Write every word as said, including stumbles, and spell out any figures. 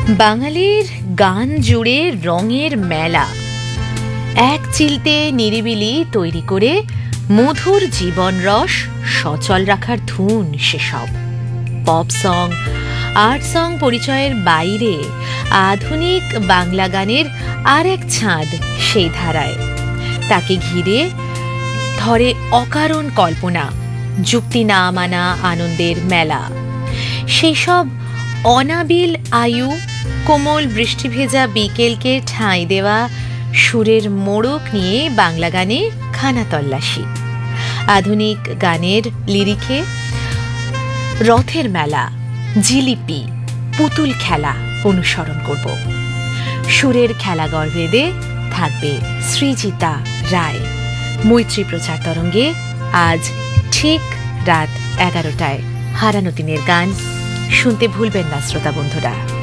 বাঙালির গান জুড়ে রঙের মেলা, এক চিলতে নিরিবিলি তৈরি করে মধুর জীবন রস সচল রাখার ধুন সেসব। পপ সং, আর্ট সং পরিচয়ের বাইরে আধুনিক বাংলা গানের আর এক ছাঁদ সেই ধারায়। তাকে ঘিরে ধরে অকারণ কল্পনা, যুক্তি না মানা আনন্দের মেলা। সেই সব অনাবিল আয়ু, কোমল বৃষ্টিভেজা বিকেলকে ঠাঁই দেওয়া সুরের মোড়ক নিয়ে বাংলা গানে খানা তল্লাশি। আধুনিক গানের লিরিকে রথের মেলা, জিলিপি, পুতুল খেলা অনুসরণ করব। সুরের খেলা গর্ভেদে থাকবে সৃজিতা রায়। মৈত্রী প্রচার তরঙ্গে আজ ঠিক রাত এগারোটায় হারানো দিনের গান শুনতে ভুলবেন না শ্রোতা বন্ধুরা।